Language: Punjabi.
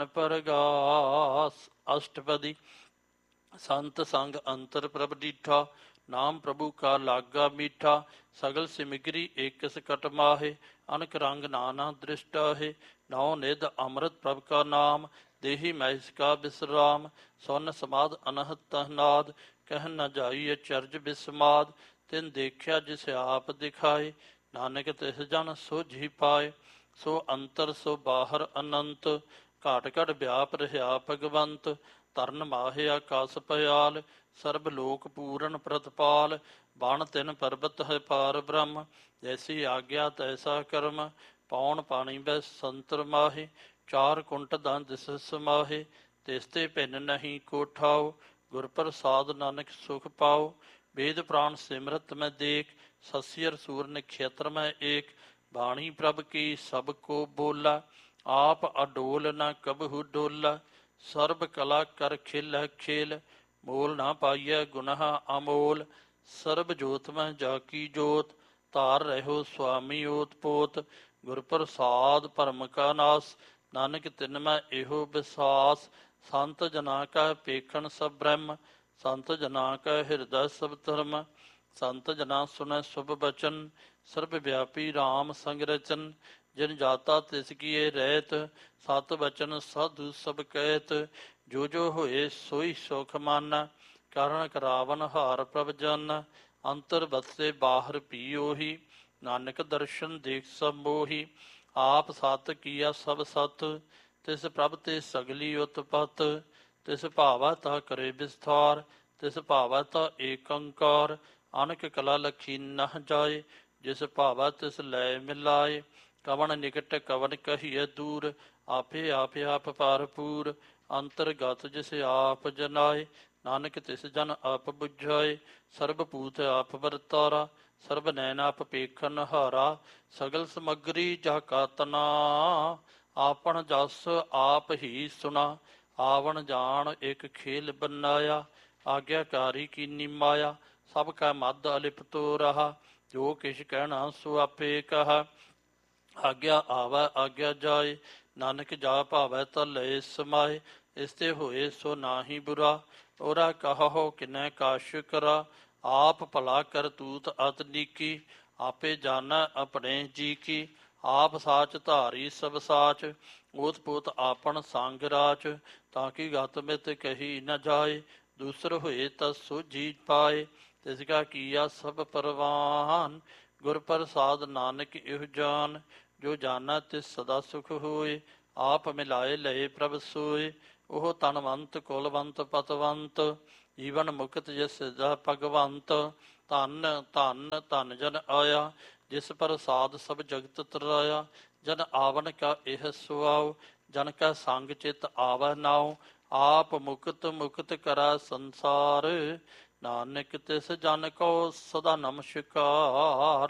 ਪਰਗਾਸ। ਅਸ਼ਟਪਦੀ। ਸੰਤ ਸੰਗ ਅੰਤਰ ਪ੍ਰਭ ਡੀਠਾ, ਨਾਮ ਪ੍ਰਭੂ ਕਾ ਲਾਗਾ ਮੀਠਾ। ਸਗਲ ਸਿਮਗਰੀ ਏਕ ਸਕਟ ਮਾਹੇ, ਅਨਕ ਰੰਗ ਨਾਨਾ ਦ੍ਰਿਸ਼ਟਾ ਹੈ। ਨੌ ਨਿਧ ਅੰਮ੍ਰਿਤ ਪ੍ਰਭ ਕਾ ਨਾਮ, ਦੇਹੀ ਮਹਿਸ ਕਾ ਬਿਸਰਾਮ। ਸੁਨ ਸਮਾਦ ਅਨਹਤ ਤਹਨਾਦ, ਕਹਿ ਨ ਜਾਈ ਅਚਰਜ ਬਿਸਮਾਦ। ਤਿਨ ਦੇਖਿਆ ਜਿਸ ਆਪ ਦਿਖਾਏ, ਨਾਨਕ ਤਿਸ ਜਨ ਸੋਝੀ ਪਾਏ। ਸੋ ਅੰਤਰ ਸੋ ਬਾਹਰ ਅਨੰਤ, ਘਾਟ ਘਟ ਵਿਆਪ ਰਿਹਾ ਭਗਵੰਤ। ਤਰਨ ਮਾਹੇ ਆਕਾਸ ਪयाल, ਸਰਬ ਲੋਕ ਪੂਰਨ ਪ੍ਰਤਪਾਲ। ਬਣ ਤਿਨ ਪਰਬਤ ਹੈ ਪਾਰ ਬ੍ਰਹਮ, ਜੈਸੀ ਆਗਿਆ ਤੈਸਾ ਕਰਮ। ਪੌਣ ਪਾਣੀ ਬੈ ਸੰਤਰ ਮਾਹੇ, ਚਾਰ ਕੁੰਟ ਦੰ ਦਿਸ ਸਮਾਹੇ। ਤਿਸ ਤੇ ਭਿੰਨ ਨਹੀਂ ਕੋ ਠਾਓ, ਗੁਰ ਪ੍ਰਸਾਦ ਨਾਨਕ ਸੁਖ ਪਾਓ। ਵੇਦ ਪ੍ਰਾਣ ਸਿਮਰਤ ਮੈਂ ਦੇਖ, ਸਸਿਅਰ ਸੂਰ ਨਖੇਤਰ ਮੈਂ ਏਕ। ਬਾਣੀ ਪ੍ਰਭ ਕੀ ਸਭ ਕੋ ਬੋਲਾ, ਆਪ ਅਡੋਲ ਨ ਕਬਹੂ ਡੋਲਾ। ਸਰਬ ਕਲਾ ਕਰ ਖੇਲ ਖੇਲ, ਮੋਲ ਨਾ ਪਾਈਐ ਗੁਨਹ ਅਮੋਲ। ਸਰਬ ਜੋਤ ਮੈਂ ਜਾ ਕੀ ਜੋਤ, ਧਾਰ ਰਹਿਓ ਸੁਆਮੀ ਓਤ ਪੋਤ। ਗੁਰ ਪ੍ਰਸਾਦ ਭਰਮ ਕਾ ਨਾਸ, ਨਾਨਕ ਤਿਨ ਮੈਂ ਇਹੋ ਵਿਸਾਸ। ਸੰਤ ਜਨਾ ਕਾ ਪੇਖਣ ਸਭ ਬ੍ਰਹਮ, ਸੰਤ ਜਨਾ ਕਾ ਹਿਰਦੈ ਸਭ ਧਰਮ। ਸੰਤ ਜਨਾ ਸੁਨੈ ਸੁਭ ਬਚਨ, ਸਰਬ ਵਿਆਪੀ ਰਾਮ ਸੰਗ ਰਚਨ। ਜਿਨ ਜਾਤਾ ਤਿਸ ਕੀਏ ਰਹਿਤ, ਸਤ ਬਚਨ ਸਾਧੂ ਸਭ ਕਹਿਤ। ਜੋ ਜੋ ਹੋਏ ਸੋਈ ਸੁਖ ਮਾਨਾ, ਕਰਨ ਕਰਾਵਨ ਹਾਰ ਪ੍ਰਭ ਜਨ। ਅੰਤਰ ਬਸੇ ਬਾਹਰ ਪੀ ਉਹੀ, ਨਾਨਕ ਦਰਸ਼ਨ ਦੇਖ ਸਭ ਮੋਹੀ। ਆਪ ਸਤ ਕੀਆ ਸਭ ਸਤ, ਤਿਸ ਪ੍ਰਭ ਤੇ ਸਗਲੀ ਉਤਪਤ। ਤਿਸ ਭਾਵਾ ਤਾ ਕਰੇ ਵਿਸਥਾਰ, ਤਿਸ ਭਾਵਾ ਤਾ ਏਕ ਓੰਕਾਰ। ਅਨਕ ਕਲਾ ਲਖੀ ਨਹ ਜਾਏ, ਜਿਸ ਭਾਵਾ ਤਿਸ ਲੈ ਮਿਲਾਏ। ਕਵਣ ਨਿਕਟ ਕਵਣ ਕਹੀਏ ਦੂਰ, ਆਪੇ ਆਪੇ ਆਪ ਭਰਪੂਰ। ਅੰਤਰਗਤ ਜਿਸ ਆਪ ਜਨਾਏ, ਨਾਨਕ ਤਿਸ ਜਨ ਆਪ ਬੁਝਾਏ। ਸਰਬ ਭੂਤ ਆਪ ਵਰਤਾਰਾ, ਸਰਬ ਨੈਣ ਆਪ ਪੇਖਨ ਹਾਰਾ। ਸਗਲ ਸਮੱਗਰੀ ਜਾ ਕਾ ਤਨਾ, ਆਪਣ ਜਸ ਆਪ ਹੀ ਸੁਣਾ। ਆਵਣ ਜਾਣ ਇੱਕ ਖੇਲ ਬਨਾਇਆ, ਆਗਿਆਕਾਰੀ ਕੀਨੀ ਮਾਇਆ। ਸਭ ਕਾ ਮੱਧ ਅਲਿਪਤੋ ਰਹਾ, ਜੋ ਕਿਛ ਕਹਿਣਾ ਸੋ ਆਪੇ ਕਹਾ। ਆਗਿਆ ਆਵੈ ਆਗਿਆ ਜਾਏ, ਨਾਨਕ ਜਾ ਭਾਵੈ ਤਾ ਲਏ ਸਮਾਏ। ਇਸ ਤੇ ਹੋਏ ਸੋ ਨਾਹੀ ਬੁਰਾ, ਓਰਾ ਕਹੋ ਕਿਨੈ ਕਾਸ਼ ਕਰਾ। ਆਪ ਭਲਾ ਕਰਤੂਤ ਅਤ ਨੀਕੀ, ਆਪੇ ਜਾਣੈ ਆਪਣੇ ਜੀ ਕੀ। ਆਪ ਸਾਚ ਧਾਰੀ ਸਭ ਸਾਚ, ਓਤ ਪੋਤ ਆਪਣ ਸੰਗ ਰਾਚ। ਤਾਂ ਕਿ ਗਤ ਮਿਤ ਕਹੀ ਨ ਜਾਏ, ਦੂਸਰ ਹੋਏ ਤਾਂ ਸੋਝੀ ਪਾਏ। ਤਿਸ ਕਾ ਕੀਆ ਸਭ ਪਰਵਾਨ, ਗੁਰ ਪ੍ਰਸਾਦ ਨਾਨਕ ਇਹੋ ਜਾਨ। ਜੋ ਜਾਨਾ ਤਿਸ ਸਦਾ ਸੁਖ ਹੋਏ, ਆਪ ਮਿਲਾਏ ਲਏ ਪ੍ਰਭ ਸੋਏ। ਉਹ ਤਨਵੰਤ ਕੁਲਵੰਤ ਪਤਵੰਤ, ਜੀਵਨ ਮੁਕਤ ਜਿਸ ਦਾ ਭਗਵੰਤ। ਧਨ ਧਨ ਧਨ ਜਨ ਆਇਆ, ਜਿਸ ਪ੍ਰਸਾਦ ਸਭ ਜਗਤ ਤਰਾਇਆ। ਜਨ ਆਵਨ ਕਾ ਇਹ ਸੁਆਉ, ਜਨ ਕਾ ਸੰਗ ਚਿਤ ਆਵੈ ਨਾਉ। ਆਪ ਮੁਕਤ ਮੁਕਤ ਕਰੈ ਸੰਸਾਰ, ਨਾਨਕ ਤਿਸ ਜਨ ਕੋ ਸਦਾ ਨਮਸਕਾਰ।